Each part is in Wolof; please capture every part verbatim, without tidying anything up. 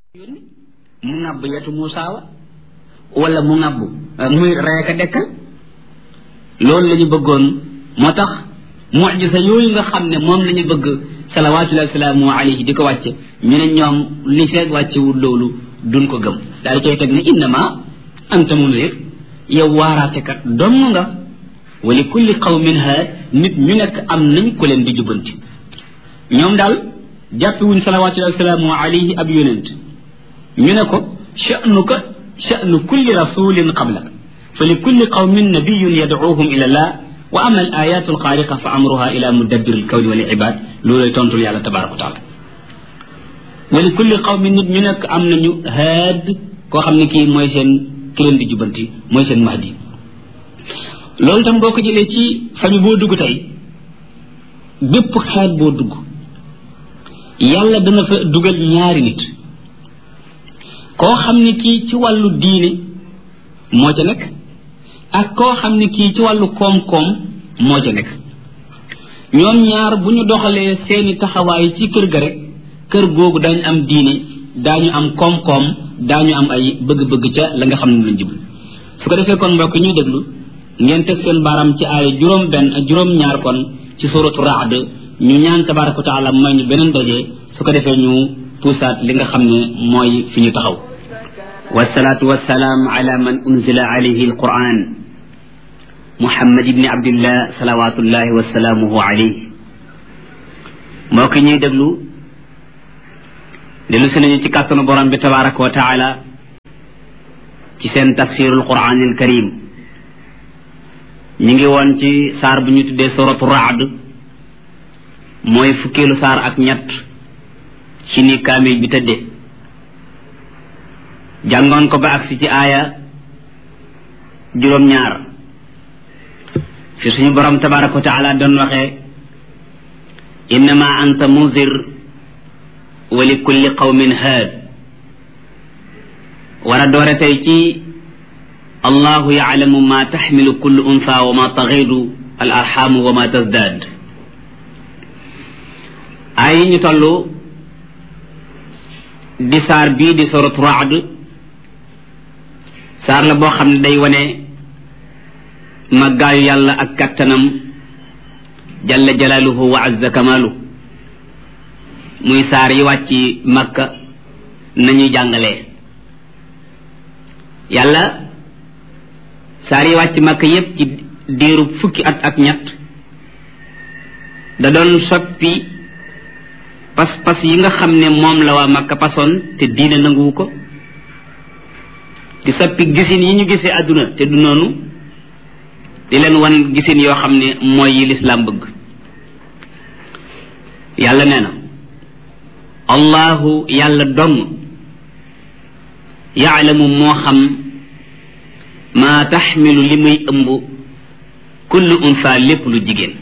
mu ŋàbb yetu Muusaa wa wala mu ŋàbb muy reeka dekkal loolu la ñu bëggoon moo tax mucjisa yooyu nga xam ne moom la ñu bëgg salawaatullahi wa salaamu alayhi di ko wàcce ñu ne ñoom li feeg wàccewul loolu duñ ko gëm daal di koy teg ne innama anta munzir yow waaraatekat dong nga wa li kulli qawmin haad nit ñu nekk am nañ ko leen di jubbanti ñoom daal jàppewuñ salawaatullahi wa salaamu alayhi ab yonent ñu ne ko sha'nuka sha'nu kulli rasulin qablak fa li kulli qawmin nabiyyun yad'uuhum ila allah wa ama al ayatu al xaariqa fa amruha ila mudabbir al kawni wal ibad loolay tontul yàlla tabaraka wa taala wa li kulli qawmin nit ñu nekk am nañu haad koo xam ne kii mooy seen ki leen di jubanti mooy seen mahdi loolu tam boo ko jëlee ci famille boo dugg tey bépp xeet boo dugg yàlla dana fa dugal ñaari nit koo xam ne kii ci wàllu diine moo ca nekk ak koo xam ne kii ci wàllu koom-koom moo ca nekk ñoom ñaar bu ñu doxalee seeni taxawaay ci kër ga rek kër googu daañu am diine daañu am koom-koom daañu am ay bëgg-bëgg ca la nga xam ne lañ jublu su ko defee kon mbokk ñuy déglu ngeen teg seen baaram ci ay juróom benn ak juróom ñaar kon ci suratu Ra'd ñu ñaan tabaraka wa taala may ñu beneen daje su ko defee ñu puusaat li nga xam ne mooy fi ñu taxaw wasalaatu wasalaam ala man unzila alayhi alquran muhammad ibni abdillah salawatullahi wasalaamuhu alayhi moo ki ñuy déglu dellu si nañu ci kàttanu borom bi tabaraka wa taala ci seen tafsirul quranil karim ñu ngi woon ci saar bu ñu tuddee suratu Ra'd mooy fukkeelu saar ak ñett ci ni kaamil bi tëddee jàngoon ko ba agsi ci aaya juróom-ñaar fi suñu borom tabaraka wa taala doon waxee innama anta munzir wa li kulli qawmin haad war a doore tey ci allahu yaalamu ma taxmilu kullu unsa wa ma taxidu al arxamu wa ma tasdaad ay ñu toll di saar bii di suratu Ra'd saar la boo xam ne day wane màggaayu yàlla ak kattanam jalla jalaaluhu wa azza kamaalu muy saar yi wàcc Makka nañuy jàngalee yàlla saar yi wàcc Makka yépp ci diiru fukki at ak ñett da doon soppi pas-pas yi nga xam ne moom la waa Makka pasoon te diine nanguwu ko di soppi gisin yi ñu gisee àdduna te du noonu di leen wan gisin yoo xam ne mooy yi lislaam bëgg yàlla nee na allahu yàlla dong yaalamu moo xam maa taxmilu li muy ëmb kullu unsa lépp lu jigéen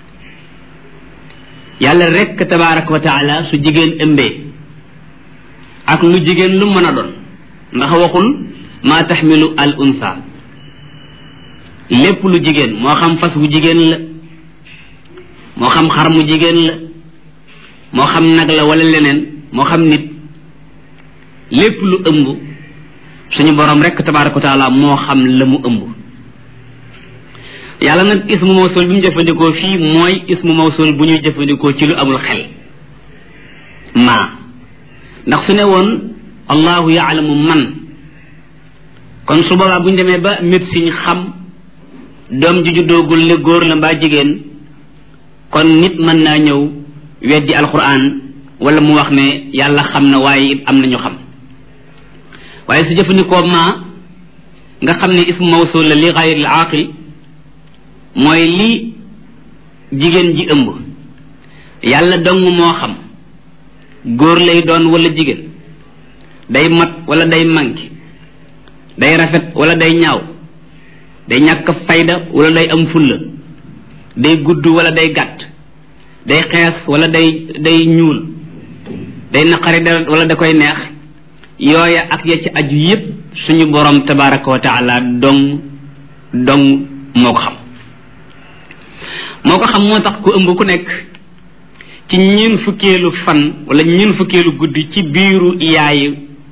yàlla rekk tabaraka wa taala su jigéen ëmbee ak lu jigéen lu mën a doon ndax waxul maa taxmilu al unsa lépp lu jigéen moo xam fas wu jigéen la moo xam xar mu jigéen la moo xam nag la wala leneen moo xam nit lépp lu ëmb suñu borom rekk tabaraka wa taala moo xam la mu ëmb yàlla nag ismu mawsul bi mu jëfandikoo fii mooy ismu mawsul bu ñuy jëfandikoo ci lu amul xel maa ndax su ne woon allahu yaalamu man kon su boobaa bu ñu demee ba médecine xam doom ju juddoogul ne góor la mbaa jigéen kon nit mën naa ñëw weddi alquran wala mu wax ne yàlla xam na waaye it am nañu xam waaye su jëfandikoo maa nga xam ne ismu mawsul la li gayril aaqil mooy li jigéen ji ëmb yàlla dong moo xam góor lay doon wala jigéen day mat wala day manqué day rafet wala day ñaaw day ñàkk fayda wala day am fulla day gudd wala day gàtt day xees wala day day ñuul day naqari deret wala da koy neex yooya ak ya ci aju yépp suñu borom tabaraka wa taala dong dong moo ko xam moo ko xam moo tax ku ëmb ku nekk ci ñeen fukkeelu fan wala ñeen fukkeelu guddi ci biiru yaay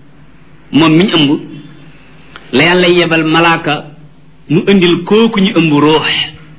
moom miñ ëmb la yàlla yebal malaaka mu indil kooku ñu ëmb ruux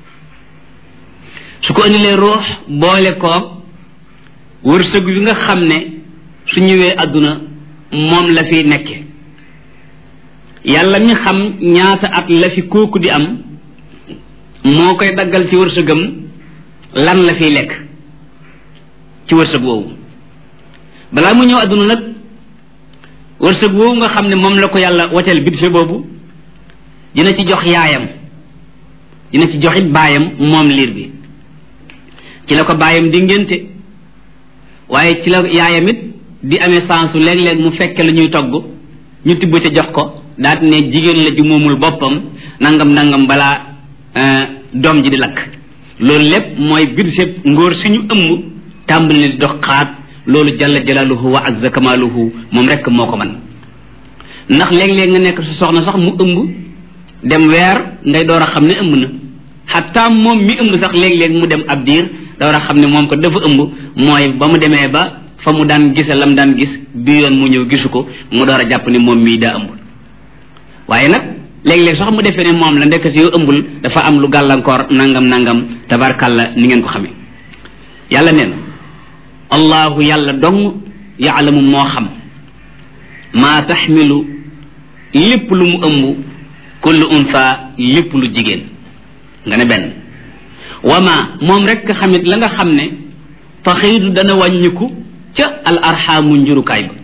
su ko indilee ruux boole koog wërsëg wi nga xam ne su ñëwee àdduna moom la fiy nekke yàlla mi xam ñaata at la fi kooku di am moo koy daggal ci wërsëgam lan la fiy lekk ci wërsëg woowu balaa mu ñëw àdduna nag wërsëg woowu nga xam ne moom la ko yàlla woteel budget boobu dina ci jox yaayam dina ci joxit baayam moom liir bi ci la ko baayam di ngénte waaye ci la yaayam it di amee sansu léeg-léeg mu fekke la ñuy togg ñu tibb ca jox ko daat ne jigéen la ji moomul boppam nangam nangam balaa doom ji di lakk loolu lépp mooy budget ngóor suñu ëmb tàmbali ne di dox xaat loolu jalla jalaaluhu wa azza kamaaluhu moom rekk moo ko man ndax léeg-léeg nga nekk sa soxna sax mu ëmb dem weer ngay door a xam ne ëmb na xataa moom mi ëmb sax léeg-léeg mu dem ab diir door a xam ne moom ko dafa ëmb mooy ba mu demee ba fa mu daan gise lam daan gis bi yoon mu ñëw gisu ko mu door a jàpp ne moom mii daa ëmb waaye nag léeg-léeg sax mu defee ne moom la ndekk si yow ëmbul dafa am lu gàllankoor nangam nangam tabarkàlla ni ngeen ko xamee yàlla nee na allahu yàlla dong yaalamu moo xam maa taxmilu lépp lu mu ëmb kullu unsa lépp lu jigéen nga ne benn wama moom rekk xamit la nga xam ne taxiidu dana wàññiku ca al arxaamu njurukaay ba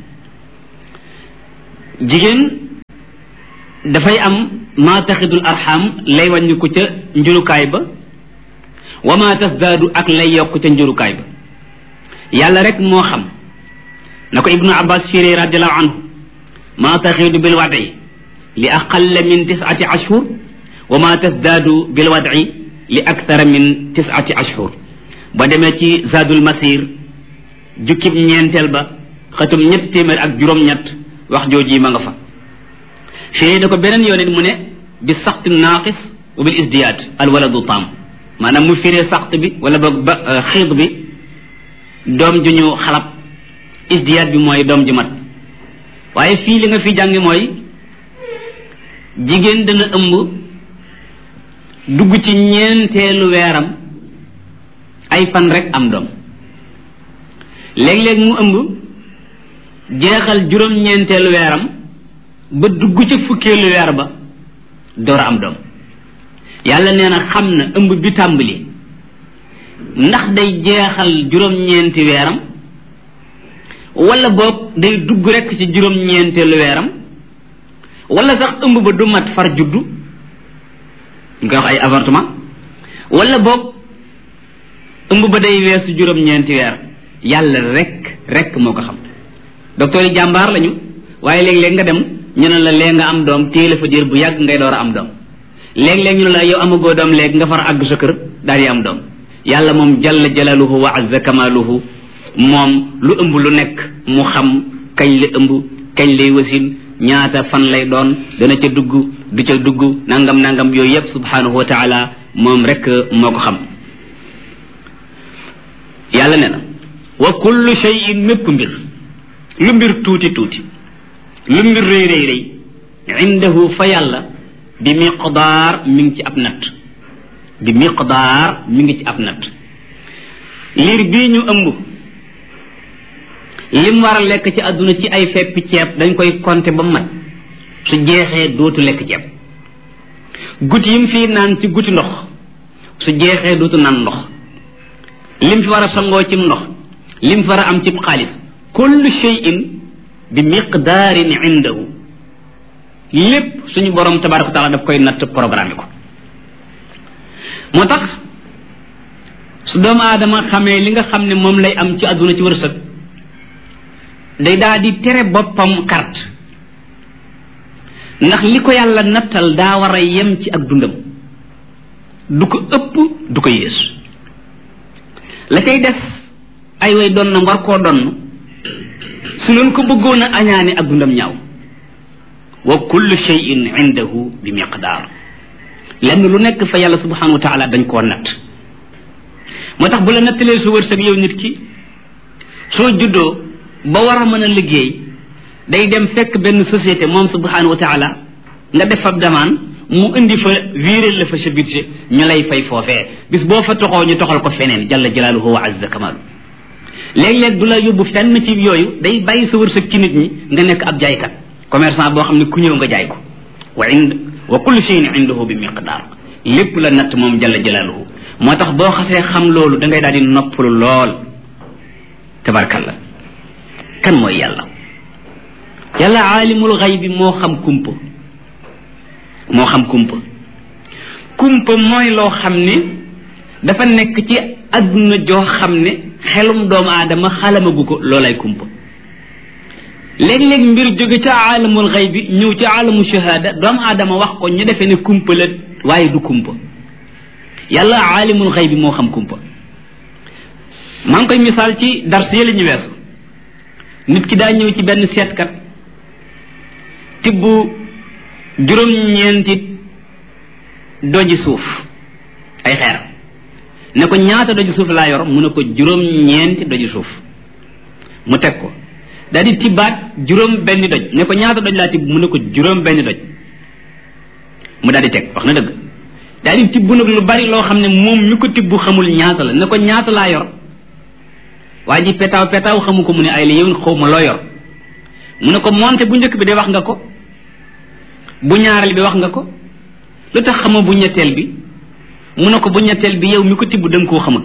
jigéen dafay am maa taxidul arxam lay wàññiku ca njurukaay ba wa maa tasdaadu ak lay yokk ca njurukaay ba yàlla rek moo xam na ko ibnu abbas firi radiallahu anhu maa taxidu bil wadi li aqalla min tisati ashhur wa maa tasdaadu bil wadi li akthara min tisati ashhur ba demee ci zadul masir jukkib ñeenteel ba xatum ñett téeméer ak juróom-ñett wax jooji ma nga fa fii da ko beneen yoon it mu ne bi saxt naaqis wa bil isdiyaad al waladu taam maanaam mu firee saxt bi wala boog ba xiid bi doom ju ñu xalab isdiyaad bi mooy doom ju mat waaye fii li nga fi jàngi mooy jigéen dana ëmb dugg ci ñeenteelu weeram ay fan rek am doom léeg-léeg mu ëmb jeexal juróom-ñeenteelu weeram ba dugg ca fukkeelu weer ba door a am doom yàlla nee na xam na ëmb bi tàmbali ndax day jeexal juróom-ñeenti weeram wala boog day dugg rekk ci juróom-ñeenteelu weeram wala sax ëmb ba du mat far juddu ñu koy wax ay avortement wala boog ëmb ba day weesu juróom-ñeenti weer yàlla rek rek moo ko xam docteur yi jàmbaar lañu waaye léeg-léeg nga dem ñu ne la lee nga am doom téele fa diir bu yàgg ngay door a am doom léeg-léeg ñu ne la yow amagoo doom léegi nga far àgg sa kër daal di am doom yàlla moom jalla jalaluhu wa azza kamaluhu moom lu ëmb lu nekk mu xam kañ la ëmb kañ lay wasin ñaata fan lay doon dana ca dugg du ca dugg nangam nangam yooyu yëpp subhanahu wa taala moom rek moo ko xam yàlla ne na wa kullu shay'in mépp mbir lu mbir tuuti tuuti lu mbir rëy rëy rëy indahu fa yàlla bi miqdaar mi ngi ci ab natt bi miqdaar mi ngi ci ab natt liir bii ñu ëmb lim war a lekk ci àdduna ci ay feppi ceeb dañ koy compter ba mat su jeexee dootu lekk ceeb guti yim fii naan ci guti ndox su jeexee dootu naan ndox lim fi war a sangoo cim ndox lim fi war a am cib xaalis kullu shay'in bi miqdaarin indahu lépp suñu borom tabaraka wa taala daf koy natt programme ko moo tax su doomu aadama xamee li nga xam ne moom lay am ci àdduna ci wërsëg day daal di tere boppam carte ndax li ko yàlla nattal daa war a yem ci ak dundam du ko ëpp du ko yées la koy def ay way doon na war koo donn su leen ko bëggoon a añaane ak dundam ñaaw wa kullu shay'in indahu bi miqdaar lenn lu nekk fa yàlla subhanahu wa taala dañ koo natt moo tax bu la nattalee su wërsëg yow nit ki soo juddoo ba war a mën a liggéey day dem fekk benn société moom subhanahu wa taala nga def ab demande mu indi fa wiiral la fa sa budget ñu lay fay foofee bis boo fa toxoo ñu toxal ko feneen jalla jalaaluhu wa azza kamaalu léeg-léeg du la yóbbu fenn ci yooyu day bàyyi sa wërsëg ci nit ñi nga nekk ab jaaykat commerçant boo xam ne ku ñëw nga jaay ko wa ind wa kullu shay'in indahu bi miqdaar lépp la natt moom jalla jalaaluhu moo tax boo xasee xam loolu da ngay daal di noppalu lool tabarkalla kan mooy yàlla yàlla aalimul xaybi moo xam kumpa moo xam kumpa kumpa mooy loo xam ne dafa nekk ci adduna joo xam ne xelum doomu aadama xalamagu ko loolay kumpa léeg-léeg mbir jóge ca aalamul xaybi ñëw ci aalamu shahada doomu aadama wax ko ñu defee ne kumpa la waaye du kumpa yàlla aalimul xaybi moo xam kumpa maa ngi koy misaal ci dars yële ñu weesu nit ki daa ñëw ci benn seetkat tibb juróom-ñeenti doji suuf ay xeer ne ko ñaata doji suuf laa yor mu ne ko juróom-ñeenti doji suuf mu teg ko daal di tibbaat juróom benn doj ne ko ñaata doj laa tibb mu ne ko juróom benn doj mu daal di teg wax na dëgg daal di tibb nag lu bari loo xam ne moom mi ko tibb xamul ñaata la ne ko ñaata laa yor waa ji petaaw petaaw xamu ko mu ne ay la yéwén xaw ma loo yor mu ne ko monte bu njëkk bi de wax nga ko bu ñaareel bi wax nga ko lu tax xamoo bu ñetteel bi mu ne ko bu ñetteel bi yow mi ko tibb da nga koo xamul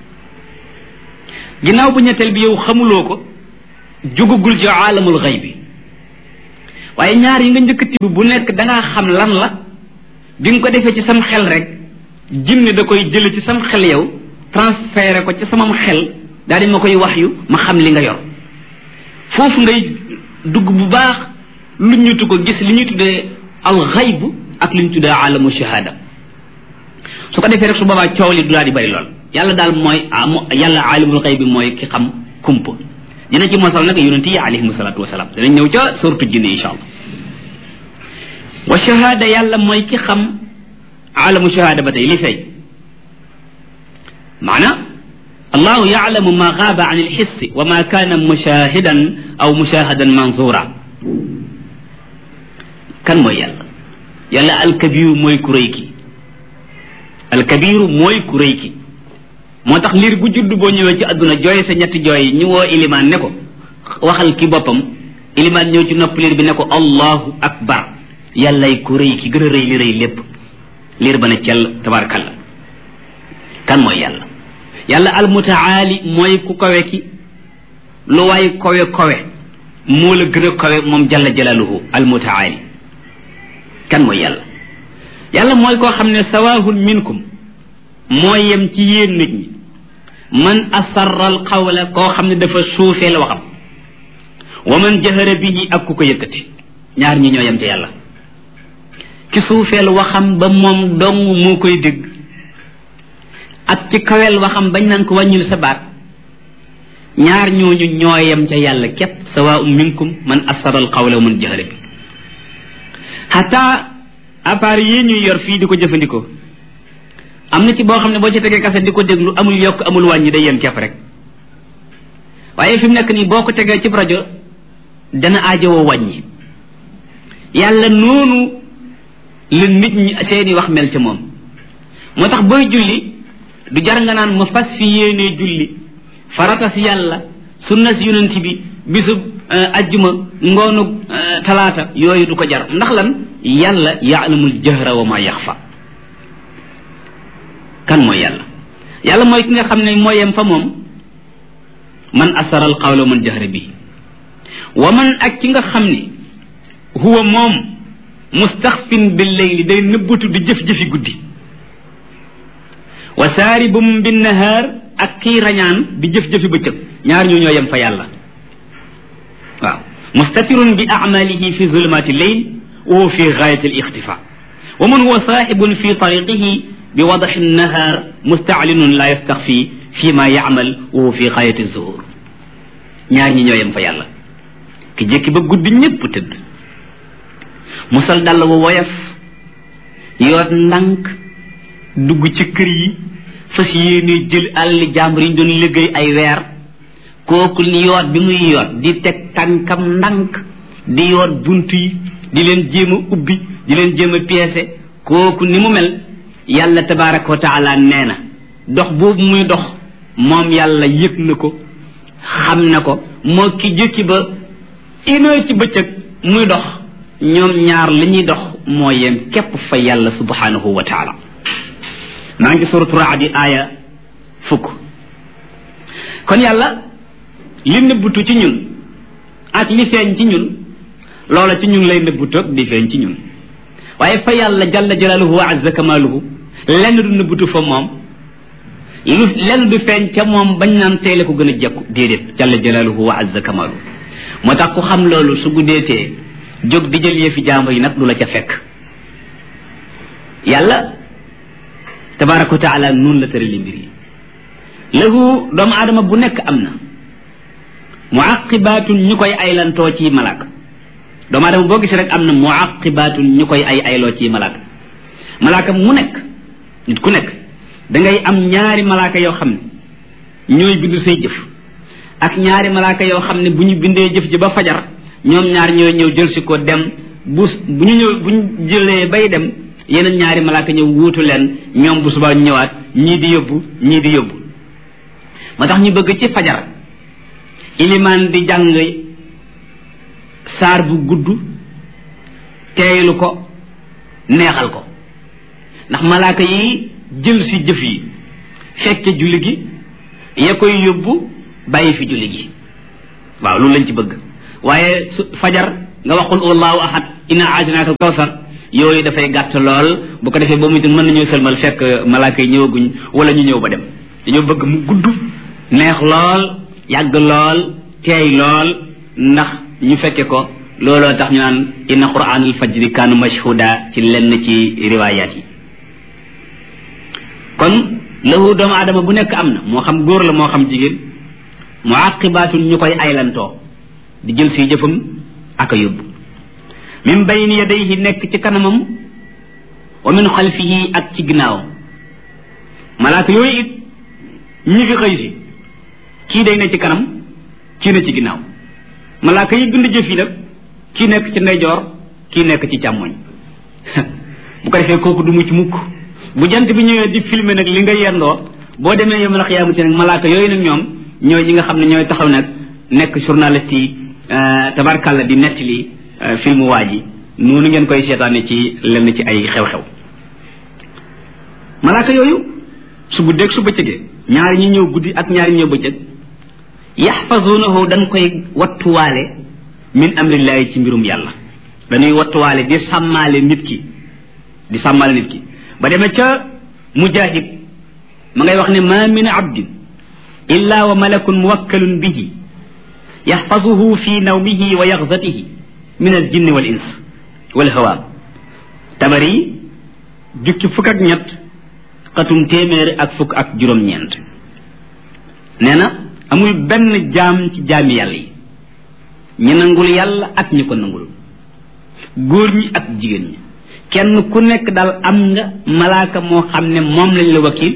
ginnaaw bu ñetteel bi yow xamuloo ko jugugul ci aalamul xayb bi waaye ñaar yi nga njëkk tibb bu nekk dangaa xam lan la bi nga ko defee ci sam xel rek jinne da koy jële ci sam xel yow transféré ko ci samam xel daal di ma koy wax yu ma xam li nga yor foofu ngay dugg bu baax lu ñu tu ko gis li ñu tuddee al xayb ak li ñu tuddee aalamu shahada su ko defee rek su boobaa coow li du daal di bari lool yàlla daal mooy yàlla aalimul xayb bi mooy ki xam kumpa dina ci mosal nag yonent yi alayhimu salaatu wasalaam danañ ñëw ca suratu jinne insha allah wa shahada yàlla mooy ki xam aalamu shahada ba tey li fay maana allahu yaalamu ma gaaba an alxissi wa ma kaana mushahidan aw mushahadan manzura kan mooy yàlla yàlla alkabiru mooy ku rëy ki alkabiru mooy ku rëy ki moo tax liir bu judd boo ñëwee ci àdduna jooy sa ñetti jooy ñu woo ilimaan ne ko waxal ki boppam ilimaan ñëw ci nopp liir bi ne ko allahu akbar yàllay ku rëy ki gën a rëy li rëy lépp liir ba ne cell tabarakallah kan mooy yàlla yàlla almutaali mooy ku kawe ki lu waay kawe kawe moo la gën a kawe moom jalla jalaaluhu almutaali kan mooy yàlla yàlla mooy koo xam ne sawaahun minkum mooy yem ci yéen nit ñi man asarra al qawla koo xam ne dafa suufee la waxam wa man jahara bihi ak ku ko yëkkati ñaar ñi ñoo yem ci yàlla ki suufeel waxam ba moom dong moo koy dégg ak ci kaweel waxam bañ naan ko wàññil sa baat ñaar ñooñu ñoo yem ca yàlla képp sawaa'un minkum man asarra al qawla wa man jahara bi xataa appareil yi ñuy yor fii di ko jëfandikoo am na ci boo xam ne boo ci tegee kaset di ko déglu amul yokk amul wàññi day yem képp rek waaye fi mu nekk nii boo ko tegee ci rajo dana aajowoo wàññi yàlla noonu la nit ñi seeni wax mel ci moom moo tax booy julli du jar nga naan ma fas fi yéenee julli farata si yàlla sunna si yonent bi bisub ajjuma ngoonu talaata yooyu du ko jar ndax lan yàlla yaalamul jahra wa ma yaxfa kan mooy yàlla yàlla mooy ki nga xam ne mooyem fa moom man asara al qawla man jahra bi wa man ak ki nga xam ne huwa moom mustaxfin bil layli day nëbbatu di jëf-jëfi guddi wa saaribum bin nahaar ak kii rañaan di jëf-jëfi bëccëg ñaar ñoo ñoo yem fa yàlla waaw mustatirun bi amalihi fi zulumati lleyl wa huwa fi gaayati al ixtifa wa man huwa saaxibun fi tariqihi bi wadaxi nahaar mustaalinun la yastaxfi fi ma yaamal wa huwa fi gaayati zuhur ñaar ñi ñoo yem fa yàlla ki jékki ba guddi ñépp tëdd musal dàll wa woyof yoot ndànk dugg ci kër yi fas yéene jël àlli jàmbur yi ñu doon liggéey ay weer kooku yoot bi muy yoot di teg tànkam ndànk di yor bunt yi di leen jéem a ubbi di leen jéem a piécé kooku ni mu mel yàlla tabaraka wa taala nee na dox boobu muy dox moom yàlla yëg na ko xam na ko moo ki jëkki ba une heure ci bëccëg muy dox ñoom ñaar li ñuy dox moo yem képp fa yàlla subhanahu wa taala maa ngi suratu Ra'd aaya fukk kon yàlla li nëbbutu ci ñun ak li feeñ ci ñun loola ci ñun lay nëbbutu di feeñ ci ñun waaye fa yàlla jalla jalaaluhu wa azza kamaaluhu lenn du nëbbutu fa moom lu lenn du feeñ ca moom bañ naan teele ko gën a jekku déedéet jalla jalaaluhu wa azza kamaaluhu moo tax ku xam loolu su guddeetee jóg di jël yëfi jàmbur yi nag du la ca fekk yàlla tabaraka wa taala noonu la tërali mbir yi lahu doomu aadama bu nekk am na muaqibaatun ñu koy aylantoo ci malaaka doomu aadama boo gis rek am na muaqibaatun ñu koy ay ayloo ci malaaka malaaka mu nekk nit ku nekk dangay am ñaari malaaka yoo xam ne ñooy bindu say jëf ak ñaari malaaka yoo xam ne bu ñu bindee jëf ji ba fajar ñoom ñaar ñooy ñëw jël si ko dem bu bu ñu ñëw bu ñu jëlee bay dem yeneen ñaari malaaka ñëw wuutu leen ñoom bu subaa ñëwaat ñii di yóbbu ñii di yóbbu moo tax ñu bëgg ci fajar ilimaan di jàng saar bu gudd teeylu ko neexal ko ndax malaaka yi jël si jëf yi fekke julli gi ya koy yóbbu bàyyi fi julli gi waaw loolu lañ ci bëgg waaye su fajar nga waxul wallahu ahad inna aajinaaka kawsar yooyu dafay gàtt lool bu ko defee ba muy mën nañoo sëlmal fekk malaaka yi ñëwaguñ wala ñu ñëw ba dem dañoo bëgg mu gudd neex lool yàgg lool teey lool ndax ñu fekke ko looloo tax ñu naan inna qur'anal fajri kaana mashhuda ci lenn ci riwaayaat yi kon lahu doomu aadama bu nekk am na moo xam góor la moo xam jigéen muaqibaatun ñu koy aylantoo di jël si jëfam ak a yóbbu min bayni yadayhi nekk ci kanamam wa min xalfihi ak ci ginnaawam malaaka yooyu it ñi fi xëy si kii day ne ci kanam kii ne ci ginnaaw malaaka yi bind jëf yi nag kii nekk ci ndeyjoor kii nekk ci càmmoñ bu ko defee kooku du mu ci mukk bu jant bi ñëwee di filmer nag li nga yendoo boo demee yawmal qiyaamati nag malaaka yooyu nag ñoom ñooy ñi nga xam ne ñooy taxaw nag nekk journaliste yi tabarkàlla di nettali film waa ji noonu ngeen koy seetaane ci lenn ci ay xew-xew malaaka yooyu su guddeeg su bëccëgee ñaari ñi ñëw guddi ak ñaari ñi ñëw bëccëg yaxfazunahu dañ koy wattuwaale min amrillahi ci mbirum yàlla dañuy wattuwaale di sàmmaale nit ki di sàmmaale nit ki ba demee ca mujahid ma ngay wax ne ma min abdin illa wa malakun muwakkalun bihi yaxfazuhu fi nawmihi wa yaxzatihi min al jinni wal ins wal hawa tabari jukki fukk ak ñett xatum téeméer ak fukk ak juróom-ñeent nee na amul benn jaam ci jaami yàlla yi ñi nangul yàlla ak ñi ko nangul góor ñi ak jigéen ñi kenn ku nekk daal am nga malaaka moo xam ne moom lañ la wakiil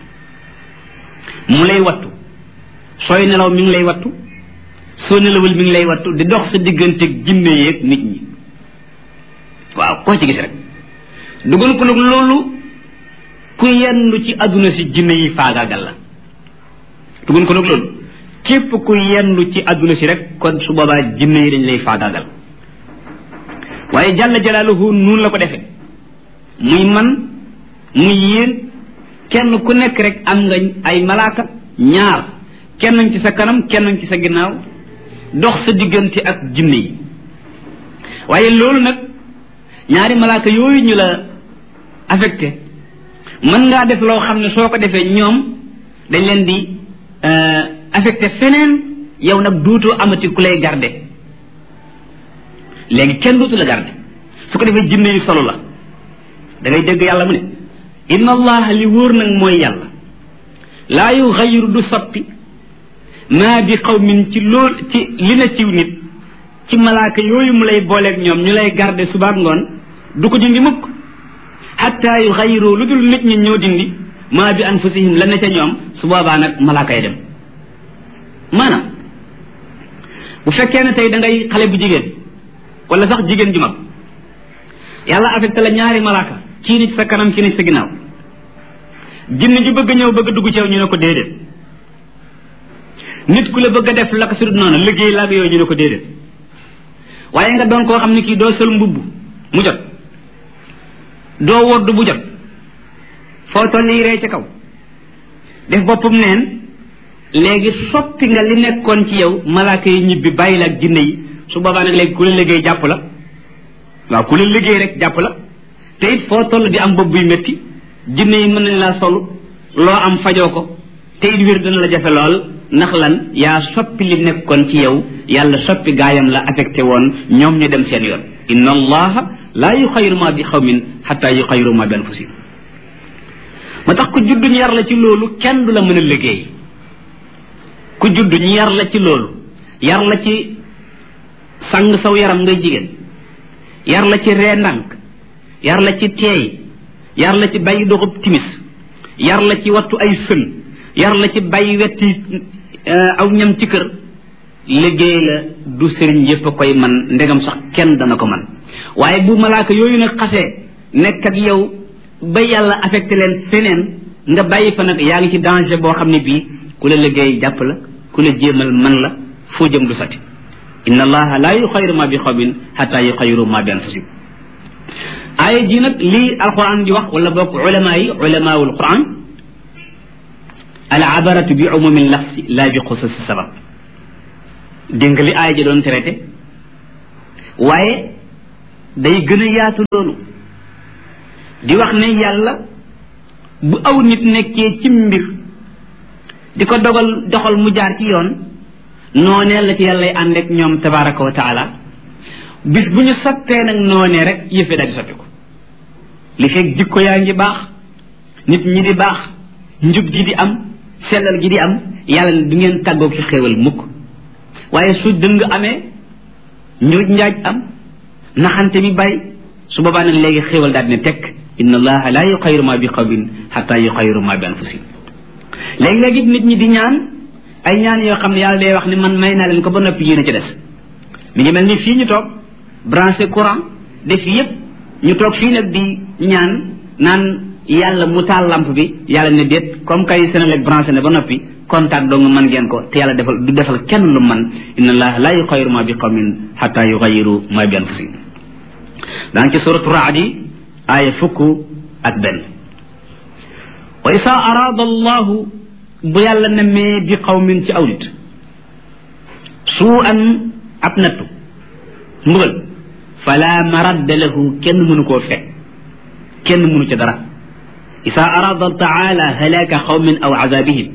mu lay wattu sooy nelaw mi ngi lay wattu soo nelawul mi ngi lay wattu di dox sa digganteeg jinne yeeg nit ñi waaw koo ci gis rek dugal ko nag loolu ku yendu ci adduna si jinne yi faagaagal la dugal ko nag loolu képp ku yendu ci adduna si rek kon su boobaa jinne yi dañ lay faagaagal waaye jalla jalaaluhu noonu la ko defe muy man muy yéen kenn ku nekk rek am nga ay malaaka ñaar kenn ci sa kanam kenn ci sa ginnaaw dox sa diggante ak jinne yi waaye loolu nag ñaari malaaka yooyu ñu la affecté mën ngaa def loo xam ne soo ko defee ñoom dañ leen di affecté feneen yow nag duutoo amati ku lay garde léegi kenn duutu la garde su ko defee jinne yi solo la da ngay dégg yàlla mu ne inna allaha li wóor nag mooy yàlla laa yuxayiru du soppi maa bi qawmin ci lool ci li na ciw nit ci malaaka yooyu mu lay booleeg ñoom ñu lay garde subaak ngoon du ko dindi mukk xatta yuxayiru lu dul nit ñi ñoo dindi maa bi anfusihim la ne ca ñoom su boobaa nag malaaka yi dem maanaam bu fekkee ne tey da ngay xale bu jigéen wala sax jigéen ju mag yàlla affecté la ñaari malaaka kii ni ci sa kanam kii ni ci sa ginnaaw jinne ju bëgg ñëw bëgg dugg ci yow ñu ne ko déedéet nit ku la bëgg a def la ko sudut noonu liggéey laag yooyu ñu ne ko déedéet waaye nga doon koo xam ne kii doo sol mbubb mu jot doo wodd bu jot foo toll yi rey ca kaw def boppam neen léegi soppi nga li nekkoon ci yow malaaka yi ñibbi bàyyi la ak jinne yi su boobaa nag léegi ku la liggéey jàpp la waaw ku la liggéey rek jàpp la te it foo toll di am bopp buy métti jinne yi mën nañ laa sol loo am fajoo ko te it wér dana la jafe lool ndax lan yaa soppi li nekkoon ci yow yàlla soppi gaayam la affecté woon ñoom ñu dem seen yoon inna allaha laa yuxayiru ma bi xawmin xatta yuxayiru ma bi anfusihim ma tax ku judd ñu yar la ci loolu kenn du la mën a liggéey ku judd ñu yar la ci loolu yar la ci sang saw yaram ngay jigéen yar la ci ree ndànk yar la ci teey yar la ci bàyyi doxub timis yar la ci wattu ay sën yar la ci bàyyi wetti aw ñam ci kër liggéey la du sëriñ yépp a koy man ndegam sax kenn dana ko man waaye bu malaaka yooyu nag xasee nekk ak yow ba yàlla affecté leen feneen nga bàyyi fa nag yaa ngi ci danger boo xam ne bii ku la liggéey jàpp la ku la jéemal man la foo jëm du sati inna allaha la yuxayiru ma bi xawmin xata yuxayiru ma bi anfusihim aaya ji nag lii alquran di wax wala bokk ulama yi ulamaul quran al abaratu bi umumi lafsi la bi xususi sabab dégg nga li aaya ji doon traité waaye day gën a yaatu loolu di wax ne yàlla bu aw nit nekkee ci mbir di ko dogal doxal mu jaar ci yoon noonee la ci yàllay ànd ak ñoom tabaraka wa taala bis bu ñu soppee nag noonee rek yëfe daal di soppi ko li fekk jikko yaa ngi baax nit ñi di baax njub gi di am sellal gi di am yàlla ne du ngeen tàggoo ci xéewal mukk waaye su dëng amee njuuj njaaj am naxante bi bàyyi su boobaa nag léegi xéewal daal ne tekk inna allaha la yuxayiru ma bi qawmin xata yuxayiru ma bi anfusihim léegi-léegi nit ñi di ñaan ay ñaan yoo xam ne yàlla day wax ne man may naa leen ko ba noppi yéen a ci des mi ngi mel ni fii ñu toog branché courant def yépp ñu toog fii nag di ñaan naan yàlla mu taal lampe bi yàlla ne déet comme kay Senelec branché ne ba noppi contact doo nga mën ngeen ko te yàlla defal du defal kenn lu man inna allaha la yuxayiru ma bi qawmin xata yuxayiru ma bi anfusihim daan ci suratu raad yi aaya fukk ak benn wa isa araada allahu bu yàlla nemee bi qawmin ci aw nit suu an ab nattu mbugal fala maradda lahu kenn mënu koo fekk kenn mënu ca dara isa araada taala halaka qawmin aw azabihim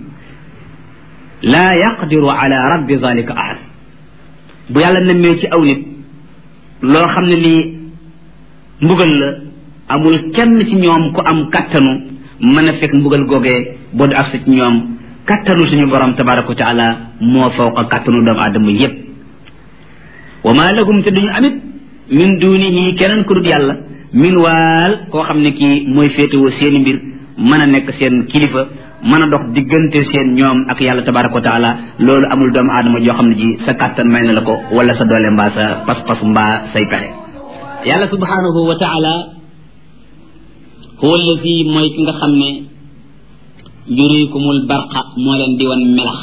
la yaqdiru ala raddi zalika ahad bu yàlla nemee ci aw nit loo xam ne lii mbugal la amul kenn ci ñoom ku am kattanu mën a fekk mbugal googee boo du agsi ci ñoom kattanu suñu borom tabaraka wa taala moo fawqa kattanu doomu aadama yépp wa ma lahum te duñu amit min dunihi keneen ku dul yàlla min waal koo xam ne kii mooy féetewoo seeni mbir mën a nekk seen kilifa mën a dox diggante seen ñoom ak yàlla tabaraka wa taala loolu amul doomu aadama joo xam ne ji sa kàttan may na la ko wala sa doole mbaa sa pas-pas mbaa say pexe yàlla subhanahu wa taala huwa allazi mooy ki nga xam ne yurikumul barqa moo leen di wan melax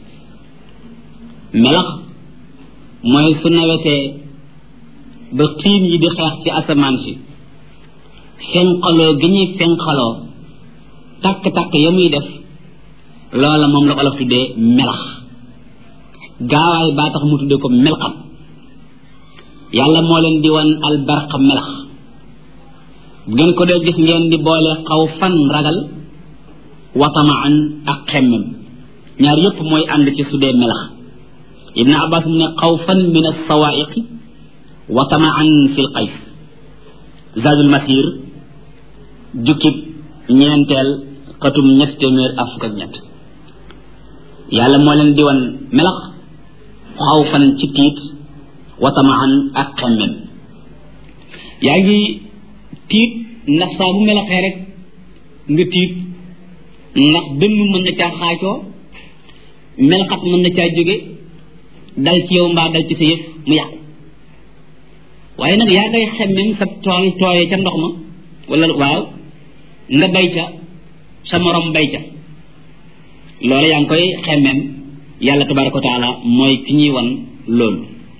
melax mooy su nawetee ba xiin yi di xeex ci asamaan si fenqaloo gi ñuy fenqaloo takk-takk ya muy def loola moom la olof tuddee melax gaawaay baa tax mu tuddee ko melxat yàlla moo leen di wan albarq melax bu ngeen ko dee gis ngeen di boole xaw fan ragal watamaan ak xemmem ñaar yépp mooy ànd ci su dee melax ibn abbas mu ne xaw fan min alsawaiqi watamaan fi l qays zadul masir jukkib ñeenteel xatum ñett téeméer ak fukk ak ñett yàlla moo leen di wan melax xaw fan ci tiit watamaan ak xemmem yaa ngi tiit ndax saa bu melaxee rek nga tiit ndax dënn mën na caa xaacoo melxat mën na caa jóge dal ci yow mbaa dal ci sa yëf mu yàqu waaye nag yaa ngay xemmem sa tool tooye ca ndox ma wala waaw nga bay ca sa morom bay ca loolu yaa ngi koy xemmem yàlla tabaraka wa taala mooy ki ñuy wan loolu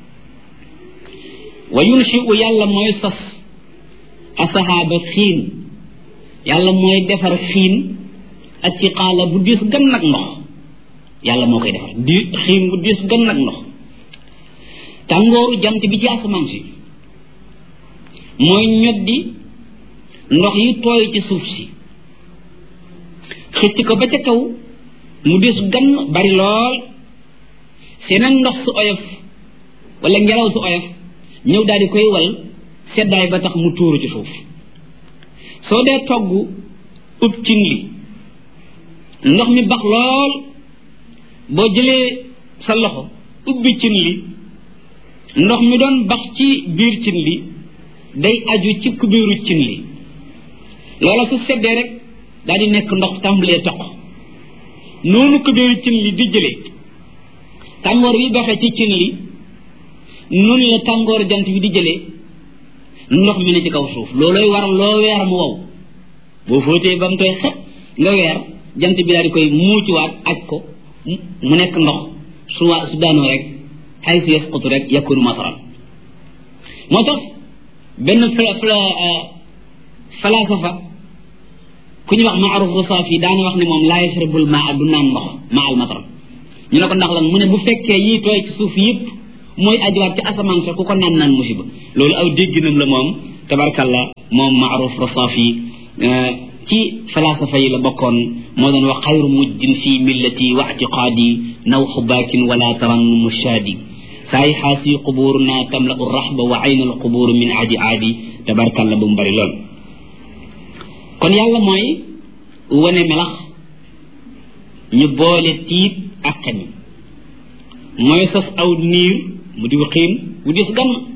wa yunshi'u yàlla mooy sos asahaaba xiin yàlla mooy defar xiin ak ci xaala bu diis gën nag ndox yàlla moo koy defar di xiin bu diis gën nag ndox tàngooru jant bi ci asamaan si mooy ñoddi ndox yi tooy ci suuf si xëcc ko ba ca kaw mu diis gën bari lool seeneen ndox su oyof wala ngelaw su oyof ñëw daal di koy wal seddaay ba tax mu tuuru ci suuf soo dee togg ub cin li ndox mi bax lool boo jëlee sa loxo ubbi cin li ndox mi doon bax ci biir cin li day aju ci kubéeru cin li loola su seddee rek daal di nekk ndox tàmbalee toq noonu kubéeru cin li di jëlee tàngoor bi baxee ci cin li noonu la tàngoor jant bi di jëlee ndox mi ne ci kaw suuf loolooy waral loo weer mu wow boo fóotee ba mu koy xet nga weer jant bi daal di koy muuciwaat aj ko mu nekk ndox su waa su daanoo rek xay si yasqutu rek yakunu masaran moo tax benn fla falasafa ku ñuy wax Maaruf Rusaafi daana wax ne moom laa yashrabul maa du naan ndox maa al matar ñu ne ko ndax lan mu ne bu fekkee yii tooy ci suuf yëpp mooy ajuwaat ci asamaan sa ku ko naan naan musiba loolu aw dégginam la moom tabarkalla moom Maaruf Rusaafi ci falasafa yi la bokkoon moo doon wax xayru mujjin fii millati wa ictiqaadi naw xubaakin wala tarannumu shaadi saay xaasi qubuuruna tamla u raxba wa ayna al qubuur min aadi aadi tabarkalla bu mu bari lool kon yàlla mooy wane melax ñu boole tiit ak xemi mooy sos aw niir mu di xiin wu dis gann